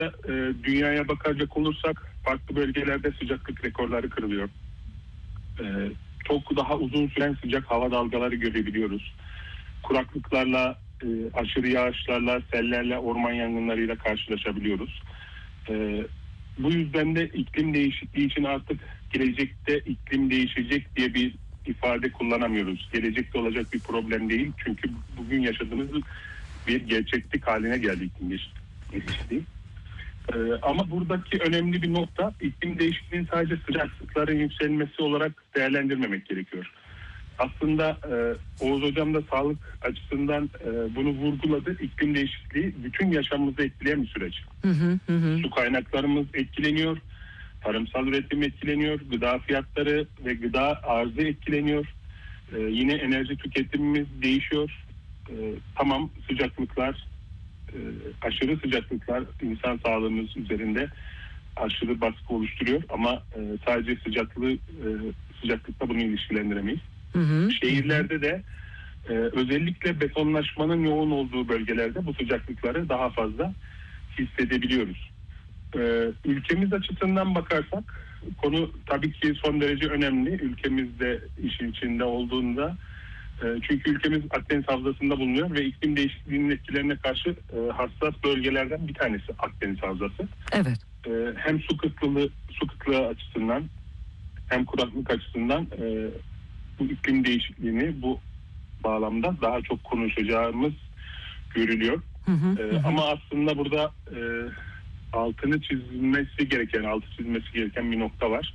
Dünyaya bakacak olursak farklı bölgelerde sıcaklık rekorları kırılıyor. Çok daha uzun süren sıcak hava dalgaları görebiliyoruz. Kuraklıklarla, aşırı yağışlarla, sellerle, orman yangınlarıyla karşılaşabiliyoruz. Bu yüzden de iklim değişikliği için artık gelecekte iklim değişecek diye bir ifade kullanamıyoruz. Gelecekte olacak bir problem değil. Çünkü bugün yaşadığımız bir gerçeklik haline geldi iklim değişikliği. Ama buradaki önemli bir nokta, iklim değişikliğinin sadece sıcaklıkların yükselmesi olarak değerlendirmemek gerekiyor. Aslında Oğuz Hocam da sağlık açısından bunu vurguladı. İklim değişikliği bütün yaşamımızı etkileyen bir süreç. Su kaynaklarımız etkileniyor, tarımsal üretim etkileniyor, gıda fiyatları ve gıda arzı etkileniyor. Yine enerji tüketimimiz değişiyor. Tamam, sıcaklıklar, aşırı sıcaklıklar insan sağlığımız üzerinde aşırı baskı oluşturuyor ama sadece sıcaklıkla bunu ilişkilendiremeyiz. Şehirlerde de özellikle betonlaşmanın yoğun olduğu bölgelerde bu sıcaklıkları daha fazla hissedebiliyoruz. Ülkemiz açısından bakarsak konu tabii ki son derece önemli. Ülkemizde işin içinde olduğunda çünkü ülkemiz Akdeniz Havzası'nda bulunuyor ve iklim değişikliğinin etkilerine karşı hassas bölgelerden bir tanesi Akdeniz Havzası. Evet. Hem su kıtlığı açısından hem kuraklık açısından bu iklim değişikliğini bu bağlamda daha çok konuşacağımız görülüyor. Ama aslında burada altı çizilmesi gereken bir nokta var.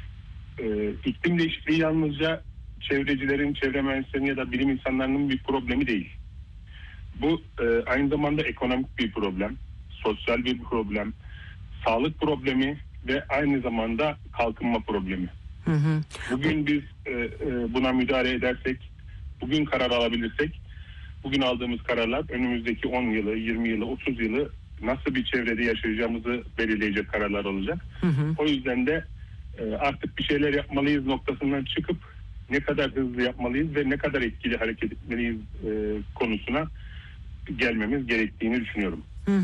İklim değişikliği yalnızca çevrecilerin, çevre mühendislerinin ya da bilim insanlarının bir problemi değil. Bu aynı zamanda ekonomik bir problem, sosyal bir problem, sağlık problemi ve aynı zamanda kalkınma problemi. Bugün biz buna müdahale edersek, bugün karar alabilirsek, bugün aldığımız kararlar önümüzdeki 10 yılı, 20 yılı, 30 yılı nasıl bir çevrede yaşayacağımızı belirleyecek kararlar olacak. O yüzden de artık bir şeyler yapmalıyız noktasından çıkıp ne kadar hızlı yapmalıyız ve ne kadar etkili hareket etmeliyiz konusuna gelmemiz gerektiğini düşünüyorum.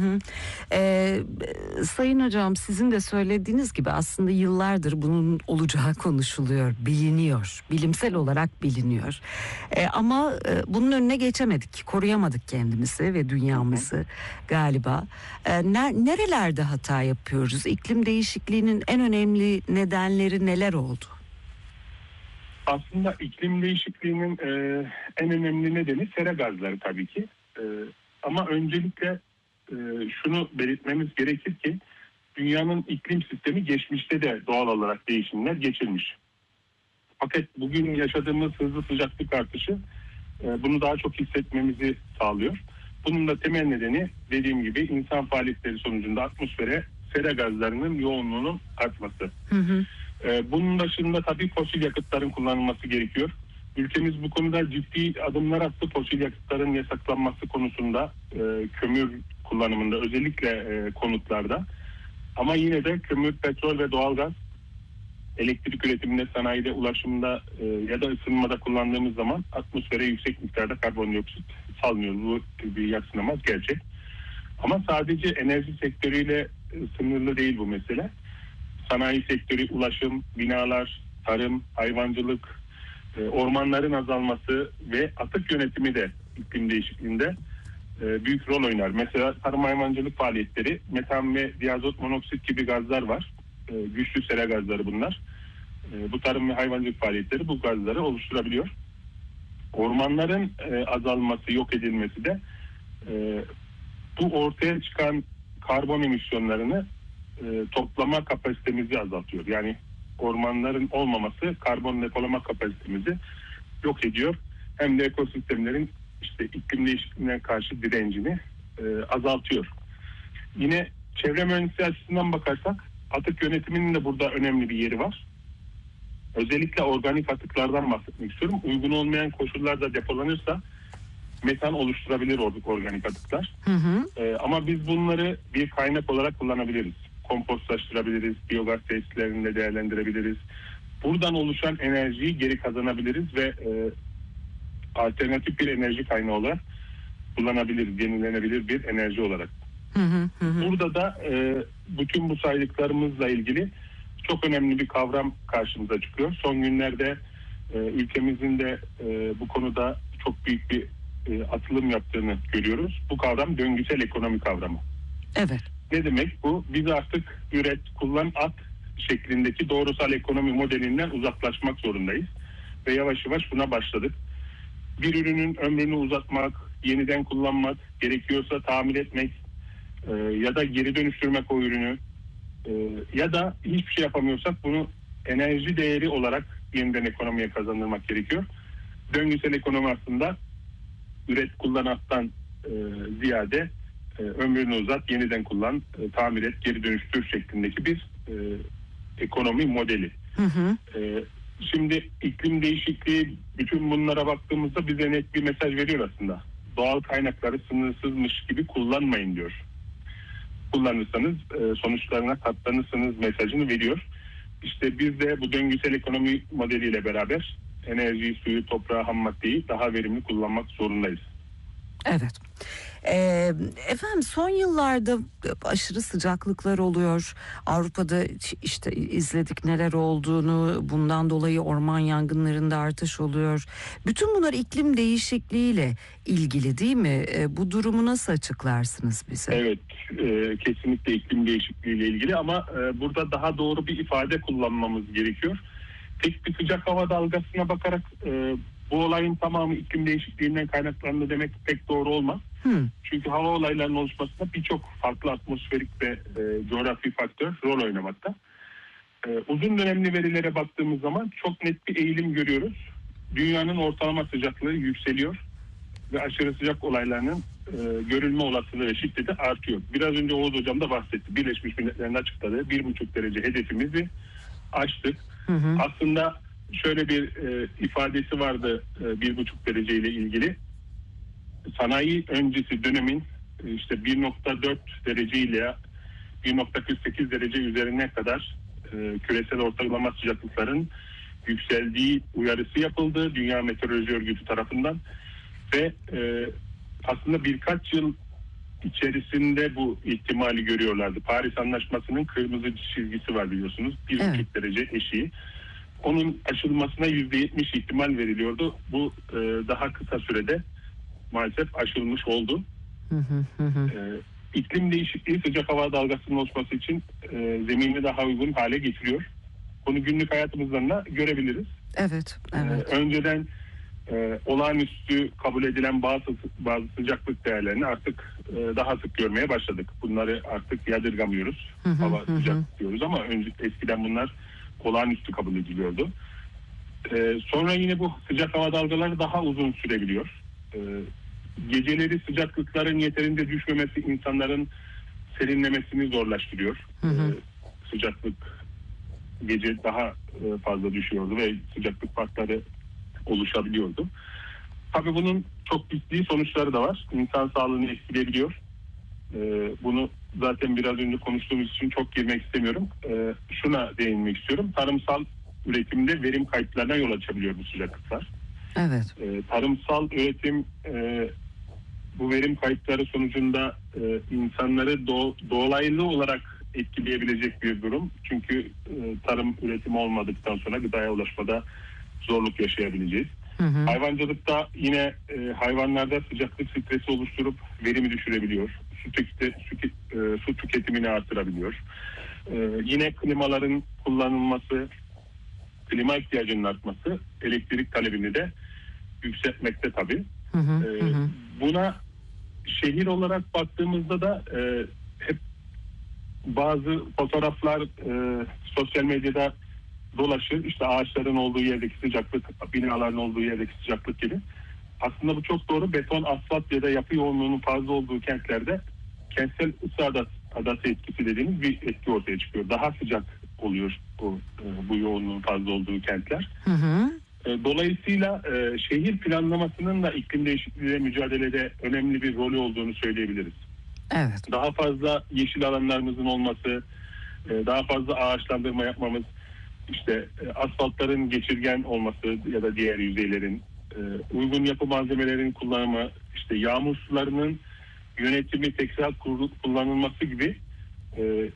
Sayın Hocam, sizin de söylediğiniz gibi aslında yıllardır bunun olacağı konuşuluyor, biliniyor, bilimsel olarak biliniyor. Ama bunun önüne geçemedik, koruyamadık kendimizi ve dünyamızı galiba. Nerelerde hata yapıyoruz? İklim değişikliğinin en önemli nedenleri neler oldu? Aslında iklim değişikliğinin en önemli nedeni sera gazları tabii ki. Ama öncelikle şunu belirtmemiz gerekir ki dünyanın iklim sistemi geçmişte de doğal olarak değişimler geçirmiş. Fakat bugün yaşadığımız hızlı sıcaklık artışı bunu daha çok hissetmemizi sağlıyor. Bunun da temel nedeni dediğim gibi insan faaliyetleri sonucunda atmosfere sera gazlarının yoğunluğunun artması. Bunun dışında tabii fosil yakıtların kullanılması gerekiyor. Ülkemiz bu konuda ciddi adımlar attı. Fosil yakıtların yasaklanması konusunda, kömür kullanımında, özellikle konutlarda. Ama yine de kömür, petrol ve doğalgaz elektrik üretiminde, sanayide, ulaşımda ya da ısınmada kullandığımız zaman atmosfere yüksek miktarda karbondioksit salmıyor. Bu bir yadsınamaz gerçek. Ama sadece enerji sektörüyle sınırlı değil bu mesele. Sanayi sektörü, ulaşım, binalar, tarım, hayvancılık, ormanların azalması ve atık yönetimi de iklim değişikliğinde büyük rol oynar. Mesela tarım hayvancılık faaliyetleri, metan ve diazot monoksit gibi gazlar var. Güçlü sera gazları bunlar. Bu tarım ve hayvancılık faaliyetleri bu gazları oluşturabiliyor. Ormanların azalması, yok edilmesi de bu ortaya çıkan karbon emisyonlarını toplama kapasitemizi azaltıyor. Yani ormanların olmaması karbon depolama kapasitemizi yok ediyor. Hem de ekosistemlerin iklim değişikliğine karşı direncini azaltıyor. Yine çevre mühendisliği açısından bakarsak atık yönetiminin de burada önemli bir yeri var. Özellikle organik atıklardan bahsetmek istiyorum. Uygun olmayan koşullarda depolanırsa metan oluşturabilir organik atıklar. Ama biz bunları bir kaynak olarak kullanabiliriz. Kompostlaştırabiliriz, biyogaz tesislerinde değerlendirebiliriz. Buradan oluşan enerjiyi geri kazanabiliriz ve alternatif bir enerji kaynağı olarak kullanabiliriz, yenilenebilir bir enerji olarak. Hı hı hı. Hı. Burada da bütün bu saydıklarımızla ilgili çok önemli bir kavram karşımıza çıkıyor. Son günlerde ülkemizin de bu konuda çok büyük bir atılım yaptığını görüyoruz. Bu kavram döngüsel ekonomi kavramı. Evet. Ne demek bu? Biz artık üret, kullan, at şeklindeki doğrusal ekonomi modelinden uzaklaşmak zorundayız. Ve yavaş yavaş buna başladık. Bir ürünün ömrünü uzatmak, yeniden kullanmak, gerekiyorsa tamir etmek ya da geri dönüştürmek o ürünü ya da hiçbir şey yapamıyorsak bunu enerji değeri olarak yeniden ekonomiye kazandırmak gerekiyor. Döngüsel ekonomi aslında üret, kullan, attan ziyade ömrünü uzat, yeniden kullan, tamir et, geri dönüştür şeklindeki bir ekonomi modeli. Hı hı. Şimdi iklim değişikliği, bütün bunlara baktığımızda bize net bir mesaj veriyor aslında. Doğal kaynakları sınırsızmış gibi kullanmayın diyor. Kullanırsanız sonuçlarına katlanırsınız mesajını veriyor. İşte biz de bu döngüsel ekonomi modeliyle beraber enerjiyi, suyu, toprağı, ham maddeyi daha verimli kullanmak zorundayız. Evet. Efendim son yıllarda aşırı sıcaklıklar oluyor. Avrupa'da işte izledik neler olduğunu. Bundan dolayı orman yangınlarında artış oluyor. Bütün bunlar iklim değişikliğiyle ilgili değil mi? Bu durumu nasıl açıklarsınız bize? Evet, kesinlikle iklim değişikliğiyle ilgili ama burada daha doğru bir ifade kullanmamız gerekiyor. Tek bir sıcak hava dalgasına bakarak bu olayın tamamı iklim değişikliğinden kaynaklandı demek pek doğru olmaz. Çünkü hava olaylarının oluşmasında birçok farklı atmosferik ve coğrafi faktör rol oynamakta. Uzun dönemli verilere baktığımız zaman çok net bir eğilim görüyoruz. Dünyanın ortalama sıcaklığı yükseliyor ve aşırı sıcak olaylarının görülme olasılığı ve şiddeti artıyor. Biraz önce Oğuz Hocam da bahsetti. Birleşmiş Milletler'in açıkladığı 1,5 derece hedefimizi aştık. Hı hı. Aslında şöyle bir ifadesi vardı 1,5 derece ile ilgili. Sanayi öncesi dönemin işte 1,4 derece ile 1,48 derece üzerine kadar küresel ortalama sıcaklıkların yükseldiği uyarısı yapıldı Dünya Meteoroloji Örgütü tarafından ve aslında birkaç yıl içerisinde bu ihtimali görüyorlardı. Paris Anlaşması'nın kırmızı çizgisi var biliyorsunuz. 1,5 derece eşiği. Onun aşılmasına %70 ihtimal veriliyordu. Bu daha kısa sürede maalesef aşılmış oldu. İklim değişikliği sıcak hava dalgasının oluşması için zemini daha uygun hale getiriyor. Bunu günlük hayatımızdan da görebiliriz. Evet. Önceden olağanüstü kabul edilen bazı sıcaklık değerlerini artık daha sık görmeye başladık. Bunları artık yadırgamıyoruz. Hava sıcak diyoruz ama eskiden bunlar olağanüstü kabul ediliyordu. Sonra yine bu sıcak hava dalgaları daha uzun sürebiliyor. Geceleri sıcaklıkların yeterince düşmemesi insanların serinlemesini zorlaştırıyor. Sıcaklık gece daha fazla düşüyordu ve sıcaklık farkları oluşabiliyordu. Tabii bunun çok ciddi sonuçları da var. İnsan sağlığını etkileyebiliyor. Bunu zaten biraz önce konuştuğumuz için çok girmek istemiyorum. Şuna değinmek istiyorum. Tarımsal üretimde verim kayıplarına yol açabiliyor bu sıcaklıklar. Evet. Tarımsal üretim bu verim kayıpları sonucunda insanları dolaylı olarak etkileyebilecek bir durum. Çünkü tarım üretimi olmadıktan sonra gıdaya ulaşmada zorluk yaşayabileceğiz. Hayvancılıkta yine hayvanlarda sıcaklık stresi oluşturup verimi düşürebiliyor. Su tüketimini artırabiliyor. Yine klimaların kullanılması, klima ihtiyacının artması elektrik talebini de yükseltmekte tabii. Buna şehir olarak baktığımızda da hep bazı fotoğraflar sosyal medyada dolaşır. İşte ağaçların olduğu yerdeki sıcaklık, binaların olduğu yerdeki sıcaklık gibi. Aslında bu çok doğru. Beton, asfalt ya da yapı yoğunluğunun fazla olduğu kentlerde kentsel ısı adası etkisi dediğimiz bir etki ortaya çıkıyor. Daha sıcak oluyor bu yoğunluğun fazla olduğu kentler. Dolayısıyla şehir planlamasının da iklim değişikliğiyle mücadelede önemli bir rolü olduğunu söyleyebiliriz. Evet. Daha fazla yeşil alanlarımızın olması, daha fazla ağaçlandırma yapmamız, işte asfaltların geçirgen olması ya da diğer yüzeylerin uygun yapı malzemelerinin kullanımı, işte yağmur sularının yönetimi tekrar kullanılması gibi